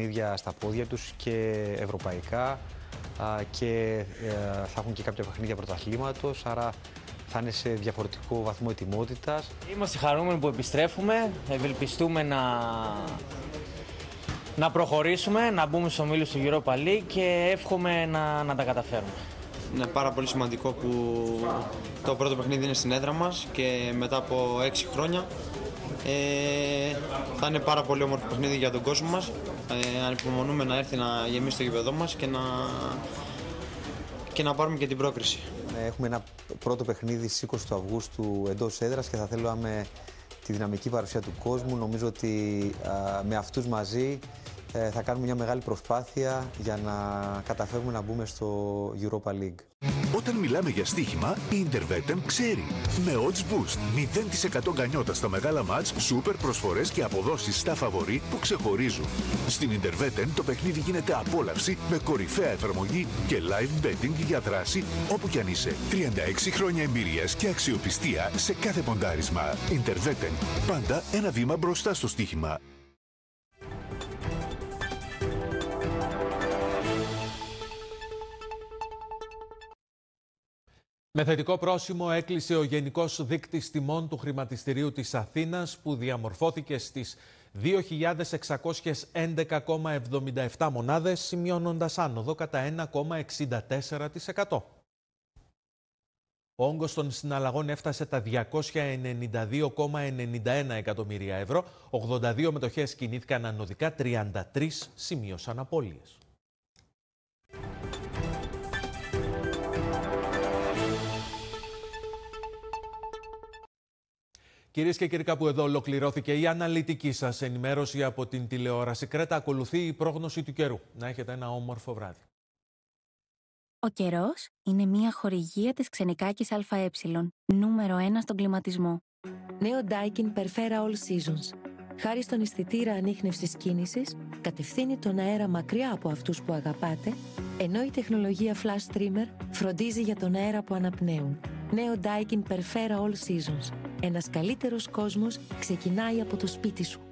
παιχνίδια στα πόδια τους και ευρωπαϊκά και θα έχουν και κάποια παιχνίδια πρωταθλήματος, άρα θα είναι σε διαφορετικό βαθμό ετοιμότητας. Είμαστε χαρούμενοι που επιστρέφουμε, ευελπιστούμε να προχωρήσουμε, να μπούμε στους ομίλους του Europa League και εύχομαι να τα καταφέρουμε. Είναι πάρα πολύ σημαντικό που το πρώτο παιχνίδι είναι στην έδρα μας και μετά από 6 χρόνια θα είναι πάρα πολύ όμορφο παιχνίδι για τον κόσμο μας. Ανυπομονούμε να έρθει να γεμίσει το γήπεδό μας και να πάρουμε και την πρόκριση. Έχουμε ένα πρώτο παιχνίδι στις 20 του Αυγούστου εντός έδρας και θα θέλαμε τη δυναμική παρουσία του κόσμου. Νομίζω ότι με αυτούς μαζί θα κάνουμε μια μεγάλη προσπάθεια για να καταφέρουμε να μπούμε στο Europa League. Όταν μιλάμε για στοίχημα, η Intervetten ξέρει. Με odds boost, 0% γκανιότα στα μεγάλα μάτς, σούπερ προσφορές και αποδόσεις στα φαβορί που ξεχωρίζουν. Στην Intervetten το παιχνίδι γίνεται απόλαυση με κορυφαία εφαρμογή και live betting για δράση όπου κι αν είσαι. 36 χρόνια εμπειρίας και αξιοπιστία σε κάθε ποντάρισμα. Intervetten. Πάντα ένα βήμα μπροστά στο στοίχημα. Με θετικό πρόσημο έκλεισε ο Γενικός Δείκτης Τιμών του Χρηματιστηρίου της Αθήνας που διαμορφώθηκε στις 2.611,77 μονάδες, σημειώνοντας άνοδο κατά 1,64%. Ο όγκος των συναλλαγών έφτασε τα 292,91 εκατομμύρια ευρώ, 82 μετοχές κινήθηκαν ανωδικά, 33 σημείωσαν απώλειες. Κυρίες και κύριοι, κάπου εδώ ολοκληρώθηκε η αναλυτική σας ενημέρωση από την τηλεόραση Κρέτα. Ακολουθεί η πρόγνωση του καιρού. Να έχετε ένα όμορφο βράδυ. Ο καιρός είναι μια χορηγία της Ξενικάκης ΑΕ, νούμερο 1 στον κλιματισμό. Νέο Daikin Perfera All Seasons. Χάρη στον αισθητήρα ανίχνευσης κίνησης, κατευθύνει τον αέρα μακριά από αυτούς που αγαπάτε, ενώ η τεχνολογία Flash Streamer φροντίζει για τον αέρα που αναπνέουν. Νέο Daikin Perfera All Seasons. Ένας καλύτερος κόσμος ξεκινάει από το σπίτι σου.